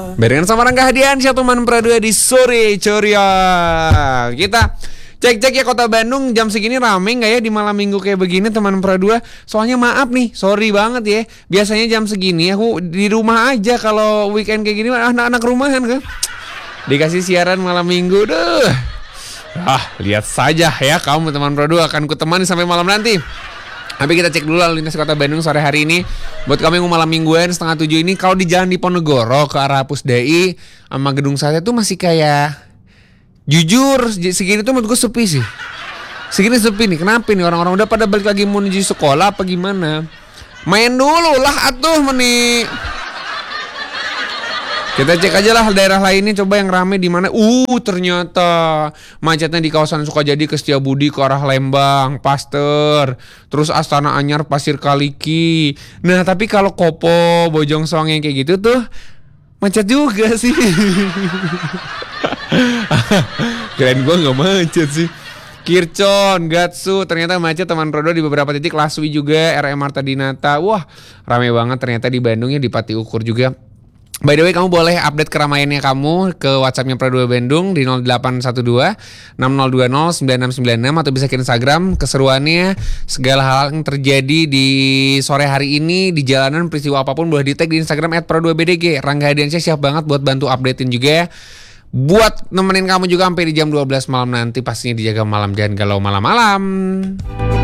Barengan sama Rangga Hadiansyah teman Pradua di sore ceria. Kita cek-cek ya kota Bandung jam segini rame nggak ya di malam minggu kayak begini teman Pradua. Soalnya maaf nih, sorry banget ya. Biasanya jam segini aku di rumah aja, kalau weekend kayak gini anak-anak rumahan kan. Dikasih siaran malam minggu, deh. Lihat saja ya kamu teman Pradua, akan kutemani sampai malam nanti. Tapi kita cek dulu lalu lintas kota Bandung sore hari ini. Buat kami yang mau malam mingguan 6:30 ini, kalau di jalan Diponegoro ke arah Pusdai sama Gedung Sate tuh masih kayak, jujur segini tuh menurut gue sepi sih. Segini sepi nih, kenapa nih orang-orang udah pada balik lagi menuju sekolah apa gimana? Main dulu lah atuh meni. Kita cek aja lah daerah lainnya, coba yang rame di mana. Ternyata macetnya di kawasan Sukajadi ke Setiabudi ke arah Lembang, Pasteur, terus Astana Anyar, Pasir Kaliki. Nah, tapi kalau Kopo, Bojongsoang yang kayak gitu tuh macet juga sih. Keren gua nggak macet sih. Kircon, Gatsu, ternyata macet teman Prodo di beberapa titik. Laswi juga, RM Marta Dinata. Wah, rame banget ternyata di Bandungnya, di Pati Ukur juga. By the way, kamu boleh update keramaiannya kamu ke WhatsAppnya Pradua Bandung di 0812 6020 9696 atau bisa ke Instagram keseruannya, segala hal yang terjadi di sore hari ini di jalanan, peristiwa apapun boleh di tag di Instagram @Pradua_BDG. Rangga Hadiansyah siap banget buat bantu updatein juga ya. Buat nemenin kamu juga sampai di jam 12 malam nanti, pastinya dijaga malam, jangan galau malam-malam.